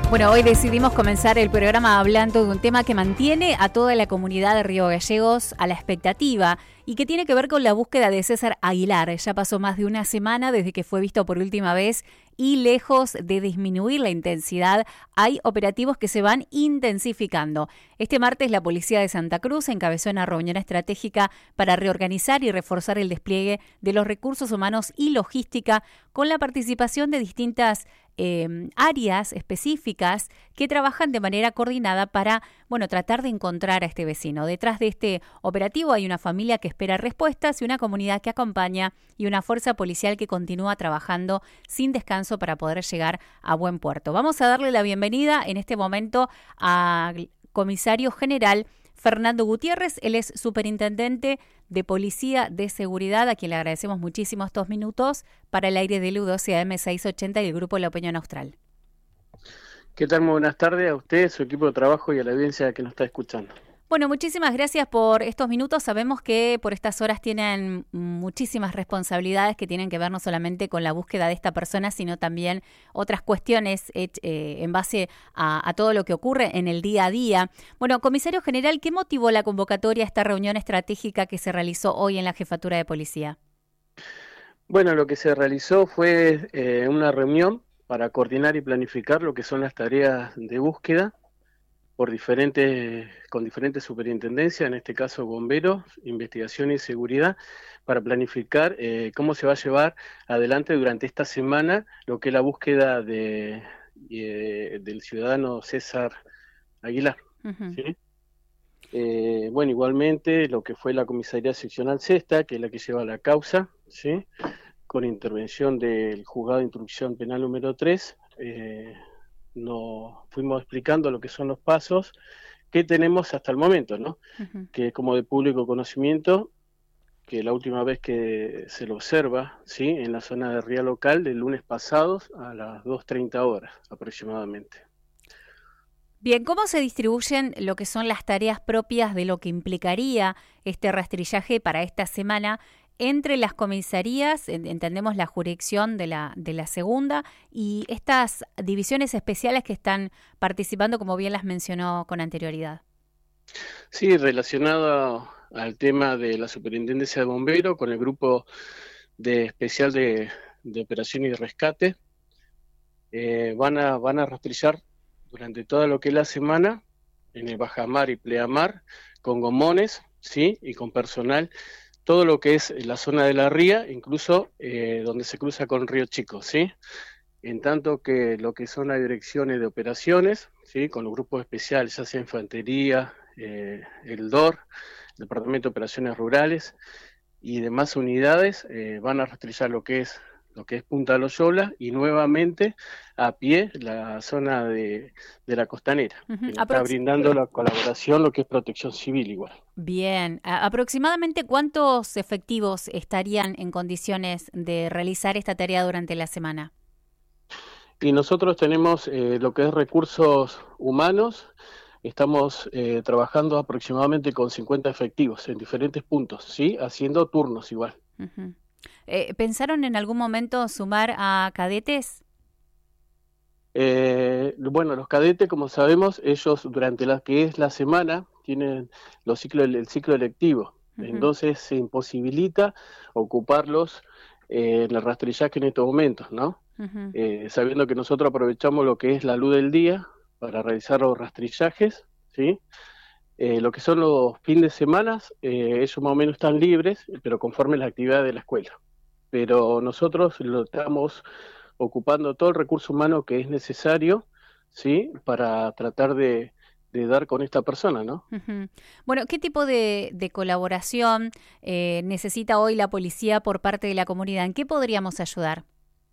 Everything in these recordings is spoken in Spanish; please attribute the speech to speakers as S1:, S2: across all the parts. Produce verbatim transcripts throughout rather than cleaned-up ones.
S1: Bueno, hoy decidimos comenzar el programa hablando de un tema que mantiene a toda la comunidad de Río Gallegos a la expectativa y que tiene que ver con la búsqueda de César Aguilar. Ya pasó más de una semana desde que fue visto por última vez y lejos de disminuir la intensidad, hay operativos que se van intensificando. Este martes la Policía de Santa Cruz encabezó una reunión estratégica para reorganizar y reforzar el despliegue de los recursos humanos y logística con la participación de distintas Eh, áreas específicas que trabajan de manera coordinada para, bueno, tratar de encontrar a este vecino. Detrás de este operativo hay una familia que espera respuestas y una comunidad que acompaña y una fuerza policial que continúa trabajando sin descanso para poder llegar a buen puerto. Vamos a darle la bienvenida en este momento al comisario general Fernando Gutiérrez. Él es superintendente de Policía de Seguridad, a quien le agradecemos muchísimo estos minutos para el aire del U doce A M seiscientos ochenta y el Grupo La Opinión Austral.
S2: ¿Qué tal? Muy buenas tardes a usted, su equipo de trabajo y a la audiencia que nos está escuchando.
S1: Bueno, muchísimas gracias por estos minutos. Sabemos que por estas horas tienen muchísimas responsabilidades que tienen que ver no solamente con la búsqueda de esta persona, sino también otras cuestiones eh, en base a, a todo lo que ocurre en el día a día. Bueno, comisario general, ¿qué motivó la convocatoria a esta reunión estratégica que se realizó hoy en la Jefatura de Policía?
S2: Bueno, lo que se realizó fue eh, una reunión para coordinar y planificar lo que son las tareas de búsqueda por diferentes, con diferentes superintendencias, en este caso bomberos, investigación y seguridad, para planificar eh, cómo se va a llevar adelante durante esta semana lo que es la búsqueda de, eh, del ciudadano César Aguilar. Uh-huh. ¿Sí? Eh, bueno, igualmente lo que fue la Comisaría Seccional Sexta, que es la que lleva la causa, ¿sí? Con intervención del Juzgado de Instrucción Penal número tres, eh, nos fuimos explicando lo que son los pasos que tenemos hasta el momento, ¿no? Uh-huh. Que es como de público conocimiento, que la última vez que se lo observa, ¿sí? En la zona de Ría Local, del lunes pasados a las dos treinta horas aproximadamente.
S1: Bien, ¿cómo se distribuyen lo que son las tareas propias de lo que implicaría este rastrillaje para esta semana entre las comisarías, entendemos la jurisdicción de la, de la segunda, y estas divisiones especiales que están participando, como bien las mencionó con anterioridad?
S2: Sí, relacionado al tema de la Superintendencia de Bomberos, con el grupo de especial de, de operación y rescate, eh, van a, van a rastrillar durante toda lo que es la semana, en el bajamar y pleamar, con gomones, ¿sí? Y con personal, todo lo que es la zona de la ría, incluso eh, donde se cruza con Río Chico, ¿sí? En tanto que lo que son las direcciones de operaciones, ¿sí? Con los grupos especiales, ya sea Infantería, eh, el D O R, Departamento de Operaciones Rurales y demás unidades, eh, van a rastrillar lo que es lo que es Punta Loyola y nuevamente a pie la zona de, de la costanera, uh-huh. Que Aprox- está brindando la colaboración, lo que es protección civil igual.
S1: Bien, ¿A- aproximadamente cuántos efectivos estarían en condiciones de realizar esta tarea durante la semana?
S2: Y nosotros tenemos eh, lo que es recursos humanos, estamos eh, trabajando aproximadamente con cincuenta efectivos en diferentes puntos, ¿sí? Haciendo turnos igual.
S1: Uh-huh. Eh, ¿Pensaron en algún momento sumar a cadetes?
S2: Eh, bueno, los cadetes, como sabemos, ellos durante la que es la semana tienen los ciclos, el ciclo electivo, uh-huh. Entonces se imposibilita ocuparlos eh, en el rastrillaje en estos momentos, ¿no? Uh-huh. Eh, sabiendo que nosotros aprovechamos lo que es la luz del día para realizar los rastrillajes, ¿sí? Eh, lo que son los fines de semana, eh, ellos más o menos están libres, pero conforme la actividad de la escuela. Pero nosotros lo estamos ocupando todo el recurso humano que es necesario, ¿sí? Para tratar de, de dar con esta persona, ¿no?
S1: Uh-huh. Bueno, ¿qué tipo de, de colaboración eh, necesita hoy la policía por parte de la comunidad? ¿En qué podríamos ayudar?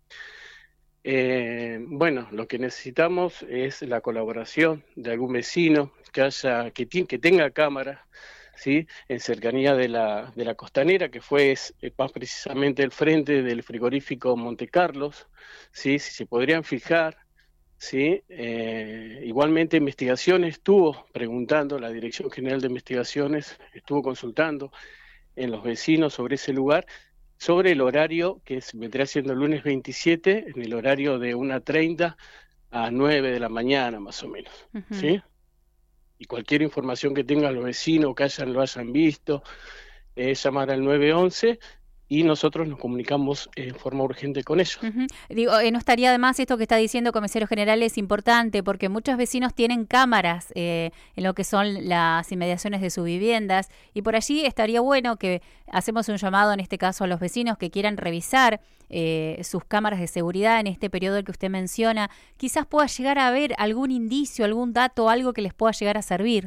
S2: Eh, bueno, lo que necesitamos es la colaboración de algún vecino que haya, que, t- que tenga cámara, ¿sí? En cercanía de la, de la costanera, que fue es, más precisamente el frente del frigorífico Monte Carlos, ¿sí? Si se podrían fijar, ¿sí? Eh, igualmente Investigaciones estuvo preguntando, la Dirección General de Investigaciones estuvo consultando en los vecinos sobre ese lugar, sobre el horario que se vendrá siendo el lunes veintisiete, en el horario de una treinta a nueve de la mañana más o menos, uh-huh. ¿sí? Y cualquier información que tengan los vecinos, que hayan, lo hayan visto, es llamar al nueve once y nosotros nos comunicamos en forma urgente con ellos.
S1: Uh-huh. Digo, eh, no estaría además esto que está diciendo comisario general es importante porque muchos vecinos tienen cámaras eh, en lo que son las inmediaciones de sus viviendas y por allí estaría bueno que hacemos un llamado en este caso a los vecinos que quieran revisar eh, sus cámaras de seguridad en este periodo que usted menciona, quizás pueda llegar a haber algún indicio, algún dato, algo que les pueda llegar a servir.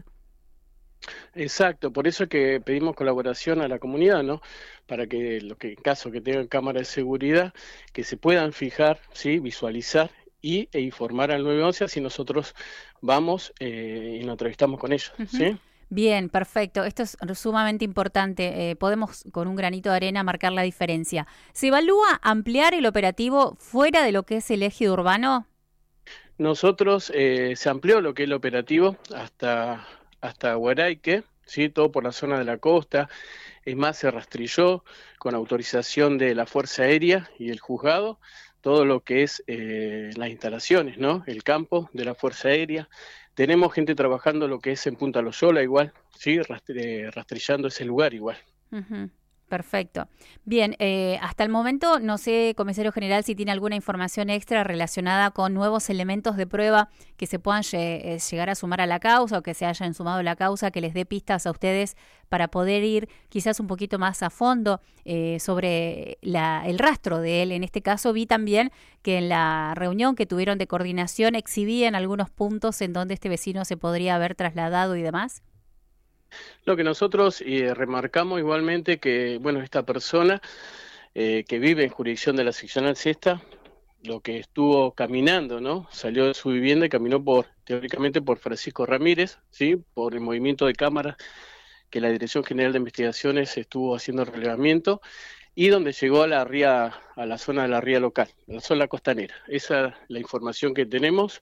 S2: Exacto, por eso es que pedimos colaboración a la comunidad, ¿no? Para que, lo que en caso que tengan cámaras de seguridad, que se puedan fijar, ¿sí? Visualizar y e informar al nueve once, así nosotros vamos eh, y nos entrevistamos con ellos, uh-huh. ¿sí?
S1: Bien, perfecto. Esto es sumamente importante. Eh, podemos con un granito de arena marcar la diferencia. ¿Se evalúa ampliar el operativo fuera de lo que es el ejido urbano?
S2: Nosotros eh, se amplió lo que es el operativo hasta... hasta Huaraique, ¿sí? Todo por la zona de la costa, es más, se rastrilló con autorización de la Fuerza Aérea y el juzgado, todo lo que es eh, las instalaciones, ¿no? El campo de la Fuerza Aérea. Tenemos gente trabajando lo que es en Punta Loyola igual, ¿sí? Rastre, rastrillando ese lugar igual.
S1: Uh-huh. Perfecto. Bien, eh, hasta el momento no sé, comisario general, si tiene alguna información extra relacionada con nuevos elementos de prueba que se puedan lle- llegar a sumar a la causa o que se hayan sumado a la causa, que les dé pistas a ustedes para poder ir quizás un poquito más a fondo eh, sobre la, el rastro de él. En este caso vi también que en la reunión que tuvieron de coordinación exhibían algunos puntos en donde este vecino se podría haber trasladado y demás.
S2: Lo que nosotros eh, remarcamos igualmente que, bueno, esta persona eh, que vive en jurisdicción de la seccional sexta, lo que estuvo caminando, ¿no? Salió de su vivienda y caminó por, teóricamente por Francisco Ramírez, ¿sí? Por el movimiento de cámaras que la Dirección General de Investigaciones estuvo haciendo el relevamiento y donde llegó a la ría, a la zona de la ría local, la zona costanera. Esa es la información que tenemos.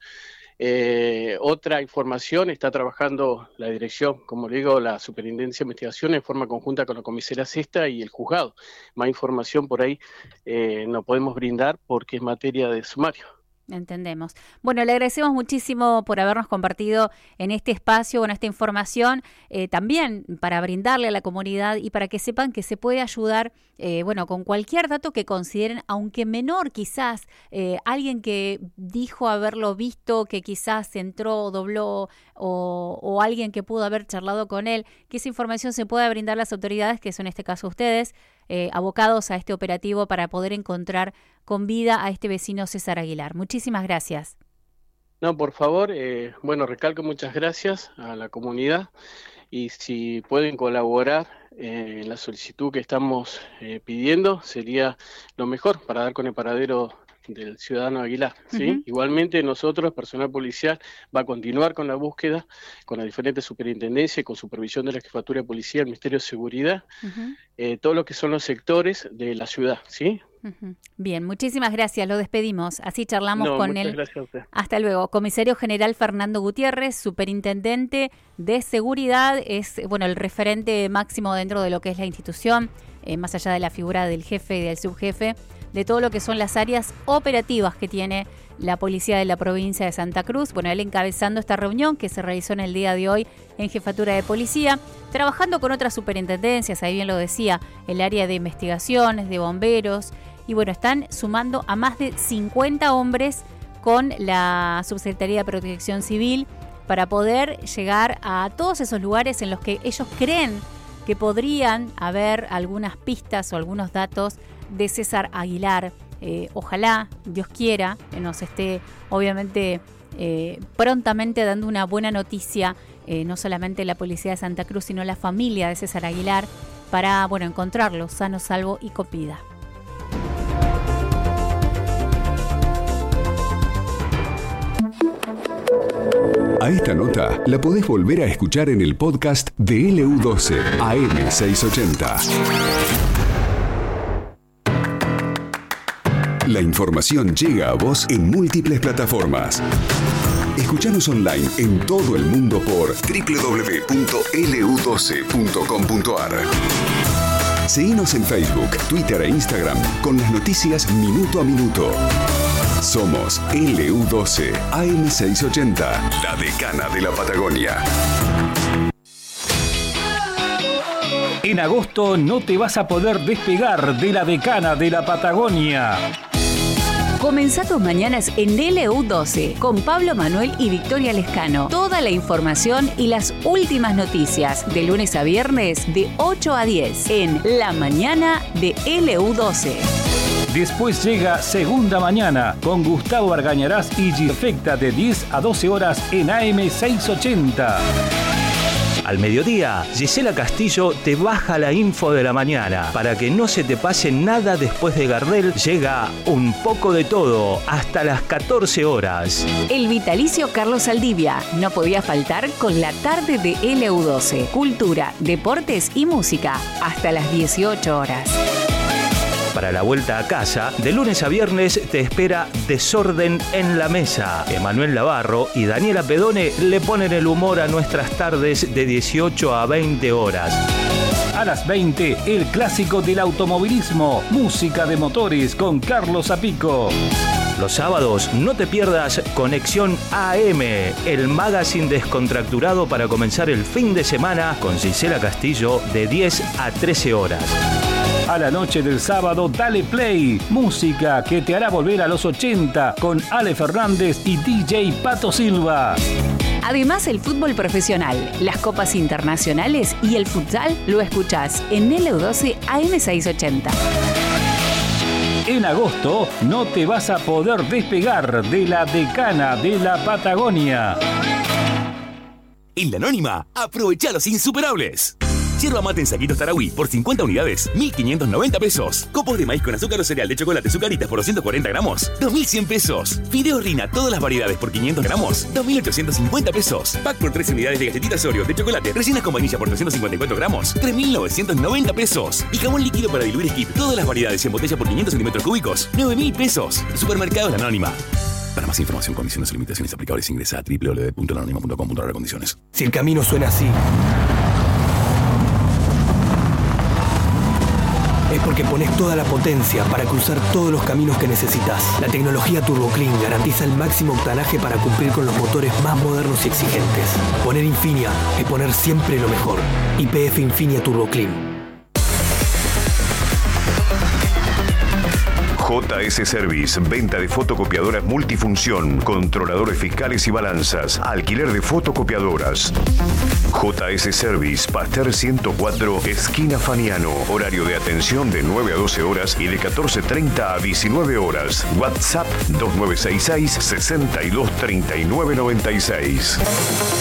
S2: Eh, otra información, está trabajando la dirección, como le digo, la Superintendencia de Investigación en forma conjunta con la comisaría sexta y el juzgado. Más información por ahí eh, no podemos brindar porque es materia de sumario.
S1: Entendemos. Bueno, le agradecemos muchísimo por habernos compartido en este espacio, bueno, esta información, eh, también para brindarle a la comunidad y para que sepan que se puede ayudar, eh, bueno, con cualquier dato que consideren, aunque menor quizás, eh, alguien que dijo haberlo visto, que quizás entró, dobló, o, o alguien que pudo haber charlado con él, que esa información se pueda brindar a las autoridades, que son en este caso ustedes, eh, abocados a este operativo para poder encontrar con vida a este vecino César Aguilar. Muchísimas gracias.
S2: No, por favor, eh, bueno, recalco muchas gracias a la comunidad y si pueden colaborar eh, en la solicitud que estamos eh, pidiendo, sería lo mejor para dar con el paradero del ciudadano Aguilar, ¿sí? Uh-huh. Igualmente nosotros, personal policial, va a continuar con la búsqueda con las diferentes superintendencias, con supervisión de la Jefatura de Policía, el Ministerio de Seguridad, uh-huh. eh, todo lo que son los sectores de la ciudad, ¿sí?
S1: Uh-huh. Bien, muchísimas gracias, lo despedimos. Así charlamos
S2: no,
S1: con él.
S2: Gracias a usted.
S1: Hasta luego. Comisario General Fernando Gutiérrez, superintendente de seguridad, es bueno el referente máximo dentro de lo que es la institución, eh, más allá de la figura del jefe y del subjefe, de todo lo que son las áreas operativas que tiene la policía de la provincia de Santa Cruz. Bueno, él encabezando esta reunión que se realizó en el día de hoy en Jefatura de Policía, trabajando con otras superintendencias, ahí bien lo decía, el área de investigaciones, de bomberos, y bueno, están sumando a más de cincuenta hombres con la Subsecretaría de Protección Civil para poder llegar a todos esos lugares en los que ellos creen que podrían haber algunas pistas o algunos datos de César Aguilar. Eh, ojalá, Dios quiera, que nos esté obviamente eh, prontamente dando una buena noticia, eh, no solamente la policía de Santa Cruz, sino la familia de César Aguilar, para bueno, encontrarlo sano, salvo y con vida.
S3: A esta nota la podés volver a escuchar en el podcast de L U doce A M seiscientos ochenta. La información llega a vos en múltiples plataformas. Escuchanos online en todo el mundo por doble u doble u doble u punto L U doce punto com punto A R. Seguinos en Facebook, Twitter e Instagram con las noticias minuto a minuto. Somos L U doce, A M seiscientos ochenta, la decana de la Patagonia.
S4: En agosto no te vas a poder despegar de la decana de la Patagonia.
S1: Comenzá tus mañanas en L U doce con Pablo Manuel y Victoria Lescano. Toda la información y las últimas noticias de lunes a viernes de ocho a diez en La Mañana de L U doce.
S4: Después llega Segunda Mañana con Gustavo Argañarás y Gifecta de diez a doce horas en A M seiscientos ochenta.
S5: Al mediodía, Gisela Castillo te baja la info de la mañana. Para que no se te pase nada después de Gardel, llega Un poco de todo hasta las catorce horas.
S1: El vitalicio Carlos Saldivia no podía faltar con la tarde de L U doce. Cultura, deportes y música hasta las dieciocho horas.
S5: Para la vuelta a casa, de lunes a viernes te espera Desorden en la Mesa. Emanuel Navarro y Daniela Pedone le ponen el humor a nuestras tardes de dieciocho a veinte horas.
S4: A las veinte, el clásico del automovilismo, música de motores con Carlos Zapico.
S5: Los sábados no te pierdas Conexión A M, el magazine descontracturado para comenzar el fin de semana con Gisela Castillo de diez a trece horas.
S4: A la noche del sábado, dale play. Música que te hará volver a los ochenta con Ale Fernández y D J Pato Silva.
S1: Además, el fútbol profesional, las copas internacionales y el futsal lo escuchás en L U doce A M seiscientos ochenta.
S4: En agosto no te vas a poder despegar de la decana de la Patagonia.
S6: En La Anónima, aprovecha los insuperables. Yerba mate en saquitos Tarahui por cincuenta unidades, mil quinientos noventa pesos. Copos de maíz con azúcar o cereal de chocolate Zucaritas por doscientos cuarenta gramos, dos mil cien pesos. Fideos Rina, todas las variedades por quinientos gramos, dos mil ochocientos cincuenta pesos. Pack por tres unidades de galletitas Oreo de chocolate rellenas con vainilla por trescientos cincuenta y cuatro gramos, tres mil novecientos noventa pesos. Y jamón líquido para diluir Skip, todas las variedades en botella por quinientos centímetros cúbicos, nueve mil pesos. Supermercados La Anónima. Para más información, condiciones y limitaciones aplicables, ingresa a doble u doble u doble u punto la anónima punto com punto a r condiciones.
S7: Si el camino suena así, es porque pones toda la potencia para cruzar todos los caminos que necesitas. La tecnología Turbo Clean garantiza el máximo octanaje para cumplir con los motores más modernos y exigentes. Poner Infinia es poner siempre lo mejor. Y P F Infinia Turbo Clean.
S3: J S Service, venta de fotocopiadoras multifunción, controladores fiscales y balanzas, alquiler de fotocopiadoras. J S Service, Pasteur ciento cuatro, esquina Faniano. Horario de atención de nueve a doce horas y de catorce treinta a diecinueve horas. WhatsApp dos nueve seis seis, sesenta y dos, treinta y nueve noventa y seis.